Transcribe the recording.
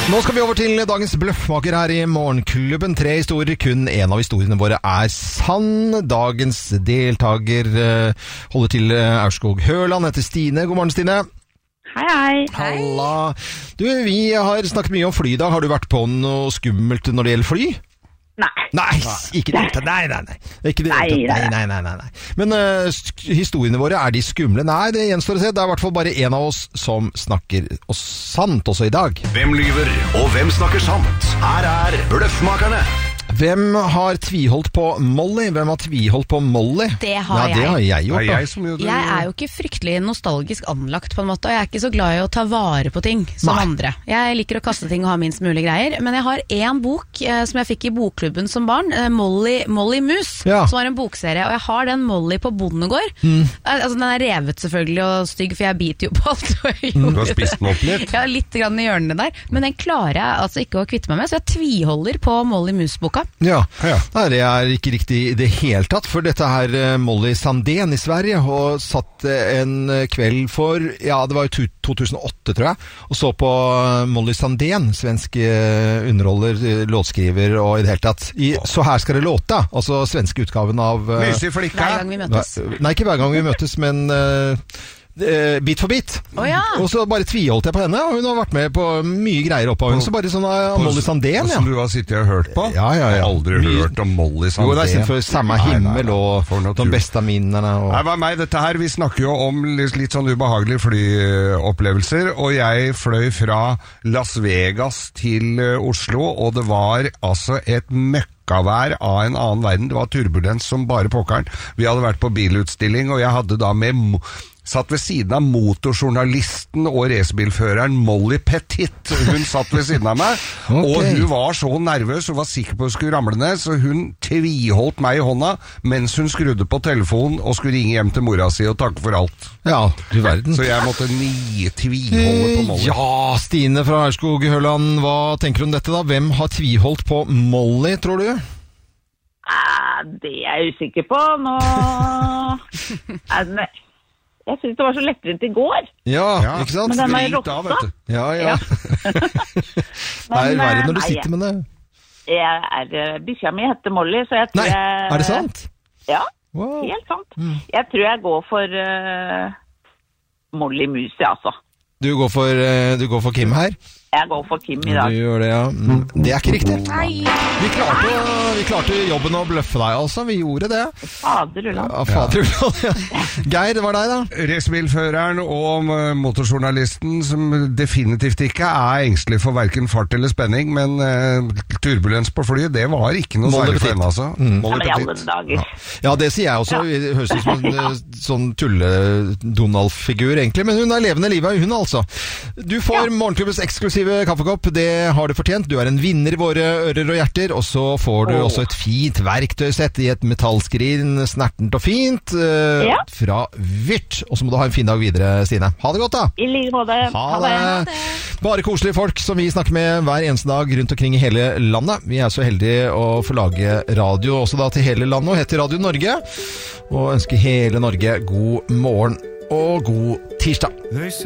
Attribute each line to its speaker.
Speaker 1: Nå skal vi over til dagens bløffmaker her i Morgenklubben. 3 historier, kun en av historiene våre er sann. Dagens deltaker holder til Aurskog Høland, heter Stine. God morgen, Stine.
Speaker 2: Hei.
Speaker 1: Halla. Du, vi har snakket mye om fly i dag. Har du vært på noe skummelt når det gjelder fly? Nei, ikke det. Nei. Ikke det. Nei. Men historiene våre, er de skumle? Nei, det gjenstår å se. Det er i hvert fall bare en av oss som snakker oss sant også i dag.
Speaker 3: Hvem lyver, og hvem snakker sant? Her er Bløffmakerne.
Speaker 1: Hvem har tviholdt på Molly?
Speaker 4: Det har jeg.
Speaker 1: Det har jeg gjort.
Speaker 4: Jeg er jo ikke fryktelig nostalgisk anlagt på en måte, og jeg er ikke så glad i å ta vare på ting som andre. Jeg liker å kaste ting og ha minst mulig greier, men jeg har en bok som jeg fikk i bokklubben som barn, Molly Mus, som var en bokserie, og jeg har den Molly på bondegård. Altså, den er revet selvfølgelig og stygg, for jeg biter jo på alt.
Speaker 3: Du har spist den opp litt?
Speaker 4: Ja, litt grann i hjørnene der, men den klarer jeg altså ikke å kvitte meg med, så jeg tviholder på Molly Mus-boka.
Speaker 1: Ja. Nei, det er ikke riktig i det hele tatt, for dette her Molly Sandén i Sverige, og satt en kveld for, det var jo 2008 tror jeg, og så på Molly Sandén, svensk underholder, låtskriver og i det hele tatt. Så her skal det låte, altså svenske utgaven av
Speaker 3: Mysig flikka.
Speaker 4: Hver gang vi møtes.
Speaker 1: Nei, ikke hver gang vi møtes, men bit for bit. Og så bare tviholdt jeg på henne, og hun har vært med på mye greier opp av henne. Så bare sånn Molly Sandén,
Speaker 3: Som du har sittet og hørt på?
Speaker 1: Ja.
Speaker 3: Jeg har aldri hørt om Molly Sandén.
Speaker 1: Jo, det er for samme himmel og de beste minnene.
Speaker 3: Nei, hva meg dette her? Vi snakker jo om litt sånn ubehagelige flyopplevelser, og jeg fløy fra Las Vegas til Oslo, og det var altså et møkkavær av en annen verden. Det var turbulens som bare pokkeren. Vi hadde vært på bilutstilling, og jeg hadde da satt ved siden av motorjournalisten og racerbilføreren Molly Petit. Hun satt ved siden av meg, og hun var så nervøs, hun var sikker på at hun skulle ramle ned, så hun tviholdt meg i hånda mens hun skrudde på telefonen og skulle ringe hjem til mora si og takke for alt.
Speaker 1: Ja, du verden.
Speaker 3: Så jeg måtte tviholde på Molly.
Speaker 1: Ja, Stine fra Aurskog Høland, hva tenker du om dette da? Hvem har tviholdt på Molly, tror du?
Speaker 2: Det er jeg usikker på. Nå jeg synes det var så lettvint i går.
Speaker 1: Ja, ikke sant?
Speaker 2: Men den er rotta.
Speaker 1: Ja. Det er verre når du sitter med det.
Speaker 2: Bikkja mi heter Molly, så jeg tror
Speaker 1: er det sant?
Speaker 2: Ja,
Speaker 1: wow.
Speaker 2: Helt sant. Jeg tror jeg går for Molly Mus, altså.
Speaker 1: Du går for Kim her?
Speaker 2: Jeg går for Kim i dag.
Speaker 1: Du gjør det, ja. Det er ikke riktig.
Speaker 4: Nei.
Speaker 1: Vi klarte jobben å bløffe deg, altså. Vi gjorde det.
Speaker 2: Faderulland.
Speaker 1: Ja. Geir, det var deg da?
Speaker 3: Racerbilføreren og motorjournalisten som definitivt ikke er engstelig for hverken fart eller spenning, men turbulens på flyet, det var ikke noe særlig for henne, altså.
Speaker 2: I alle dager.
Speaker 1: Ja, det sier jeg også. Det høres ut som en sånn tulle-Donald-figur, egentlig. Men hun er levende livet, hun altså. Du får Morgenklubbens eksklusive kaffekopp, det har du fortjent. Du er en vinner i våre ører og hjerter, og så får du også et fint verktøysett i et metallskrin, snertent og fint, fra Vyrt. Og så må du ha en fin dag videre, Stine. Ha det godt da!
Speaker 2: I like måte.
Speaker 1: Ha det! Bare koselige folk som vi snakker med hver eneste dag rundt omkring i hele landet. Vi er så heldige å få lage radio også da til hele landet, og heter Radio Norge, og ønsker hele Norge god morgen og god tirsdag.